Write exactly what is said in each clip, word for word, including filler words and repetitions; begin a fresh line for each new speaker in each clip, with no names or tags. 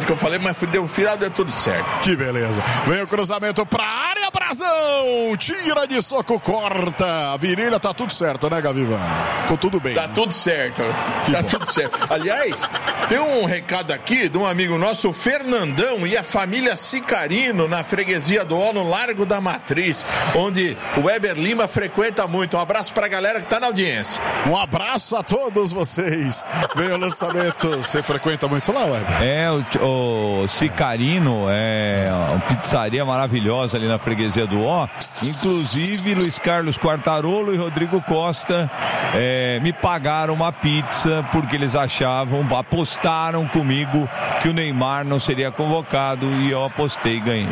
exatamente o que eu falei, mas deu final, deu tudo certo.
Que beleza. Vem o cruzamento pra área, Brasão! Tira de soco, corta. A virilha tá tudo certo, né, Gaviva? Ficou tudo bem.
Tá tudo certo.
Que
tá
bom.
tudo certo. Aliás, tem um recado aqui de um amigo nosso, o Fernandão, e a família Sicarino, na freguesia do Ó, no Largo da Matriz, onde o Weber Lima frequenta muito. Um abraço pra galera que tá na audiência.
Um abraço a todos vocês. Vem o lançamento. Você frequenta muito lá, Weber?
É, o, o Sicarino é uma pizzaria maravilhosa ali na freguesia do Ó. Inclusive, Luiz Carlos Quartarolo e Rodrigo Costa é, me pagaram uma pizza porque eles achavam, apostaram comigo que o Neymar não seria convocado e eu apostei e ganhei.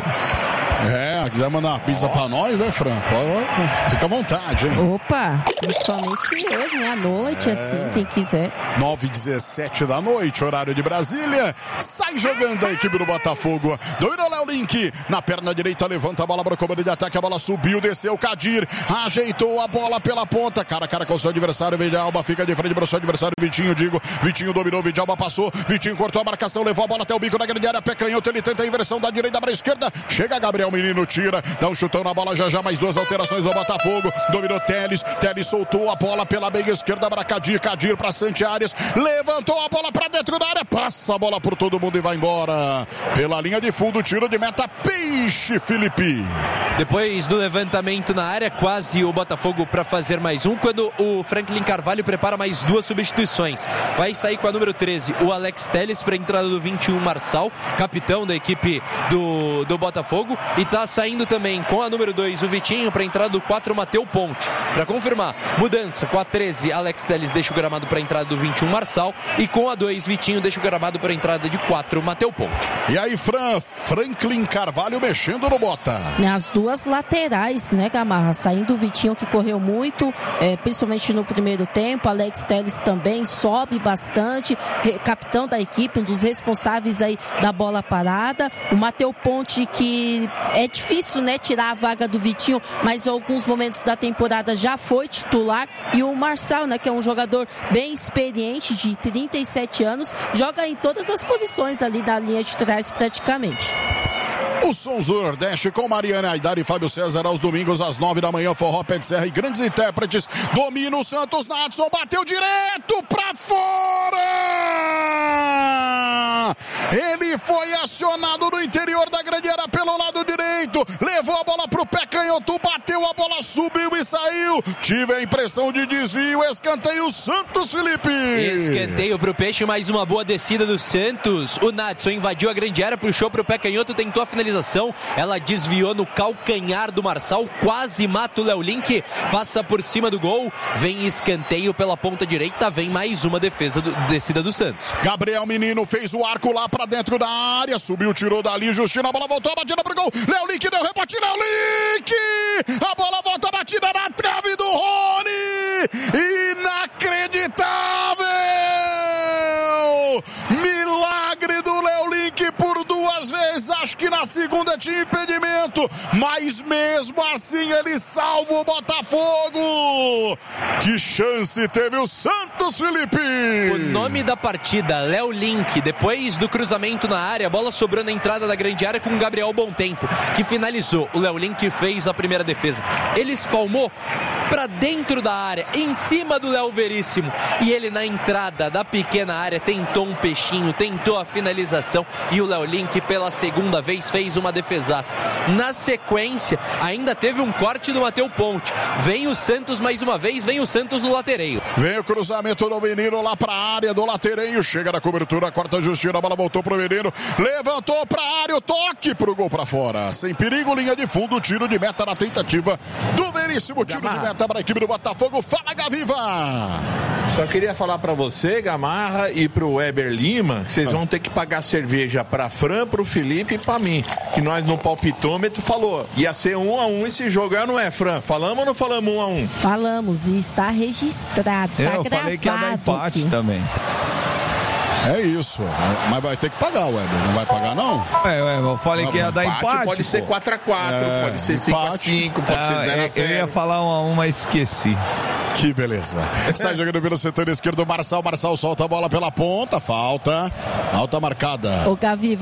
É, quiser mandar uma pizza pra nós, né, Fran? Fica à vontade, hein?
Opa, principalmente hoje, né? À noite, é. assim, quem quiser.
nove e dezessete da noite, horário de Brasília. Sai jogando a equipe do Botafogo. Dominou Léo Link. Na perna direita, levanta a bola para o comando de ataque. A bola subiu, desceu. Kadir ajeitou a bola pela ponta. Cara a cara com o seu adversário. Vidalba fica de frente para o seu adversário. Vitinho, digo. Vitinho dominou. Vidalba passou. Vitinho cortou a marcação. Levou a bola até o bico da grande área. Pé canhoto. Ele tenta a inversão da direita para a esquerda. Chega Gabriel Menino, tira. Dá um chutão na bola. Já já mais duas alterações do Botafogo. Dominou Teles. Teles soltou a bola pela meia esquerda para Kadir. Kadir para Santi Arias. Levantou a bola para dentro da área. Passa a bola por todo mundo e vai embora. Pela linha de fundo, tiro de meta. Peixe, Felipe.
Depois do levantamento na área, quase o Botafogo para fazer mais um, quando o Franklin Carvalho prepara mais duas substituições. Vai sair com a número treze, o Alex Teles, para a entrada do vinte e um, Marçal, capitão da equipe do, do Botafogo. E tá saindo também com a número dois, o Vitinho, para a entrada do quatro, Mateu Ponte. Para confirmar, mudança com a treze, Alex Teles deixa o gramado para a entrada do vinte e um, Marçal. E com a dois, Vitinho deixa o gramado para a entrada de quatro, Mateu Ponte.
E aí, Fran, Franklin Carvalho mexendo no Bota.
As duas laterais, né, Gamarra? Saindo o Vitinho, que correu muito, é, principalmente no primeiro tempo. Alex Teles também sobe bastante, re, capitão da equipe, um dos responsáveis aí da bola parada. O Mateu Ponte, que é difícil, né, tirar a vaga do Vitinho, mas em alguns momentos da temporada já foi titular. E o Marçal, né, que é um jogador bem experiente, de trinta e sete anos, joga em todas as posições ali da linha de trás praticamente.
Os sons do Nordeste com Mariana Aidar e Fábio César aos domingos às nove da manhã. Forró, Pé de Serra e grandes intérpretes. Domina o Santos, Nadson bateu direto pra fora. Ele foi acionado no interior da grande área pelo lado direito. Levou a bola pro pé canhoto, bateu a bola, subiu e saiu. Tive a impressão de desvio. Escanteio Santos, Felipe.
Escanteio pro Peixe, mais uma boa descida do Santos. O Nadson invadiu a grande área, puxou pro pé canhoto, tentou a finalização. Ela desviou no calcanhar do Marçal, quase mata o Léo Link, passa por cima do gol, vem escanteio pela ponta direita, vem mais uma defesa do, descida do Santos.
Gabriel Menino fez o arco lá pra dentro da área, subiu, tirou dali, Justino, a bola voltou, a batida pro gol, Léo Link deu rebote, Léo Link, a bola volta, a batida na trave do Rony, inacreditável, milagre do Léo Link por duas vezes, acho que na segunda tinha impedimento, mas mesmo assim ele salva o Botafogo. Que chance teve o Santos, Felipe.
O nome da partida, Léo Link, depois do cruzamento na área, a bola sobrou na entrada da grande área com o Gabriel Bontempo, que finalizou. O Léo Link fez a primeira defesa. Ele espalmou pra dentro da área, em cima do Léo Veríssimo, e ele na entrada da pequena área tentou um peixinho, tentou a finalização, e o Léo Link pela segunda vez fez uma defesaça. Na sequência, ainda teve um corte do Mateu Ponte. Vem o Santos mais uma vez, vem o Santos no latereio.
Vem o cruzamento do Menino lá pra área do latereio, chega na cobertura, corta a Justina, a bola voltou pro Menino, levantou pra área, o toque pro gol pra fora. Sem perigo, linha de fundo, tiro de meta na tentativa do Veríssimo, tiro de meta para a equipe do Botafogo. Fala, Gaviva!
Só queria falar pra você, Gamarra, e pro Weber Lima, que vocês vão ter que pagar cerveja pra Fran, pro Felipe e pra mim, que nós no palpitômetro falou, ia ser um a um esse jogo, é ou não é, Fran? Falamos ou não falamos um a um?
Falamos, e está registrado, tá
Eu
gravado
falei que ia dar empate
aqui
também.
É isso, mas vai ter que pagar, Weber, não vai pagar não?
É, eu falei que ia dar empate.
empate pode
pô.
ser quatro a quatro,
É,
pode ser cinco a cinco, pode
Ah,
ser zero a zero.
Eu ia falar um a um, mas esqueci.
Que beleza. Sai jogando pelo setor esquerdo, Marçal, Marçal solta a bola pela ponta, falta, falta marcada.
Ô, Gaviva,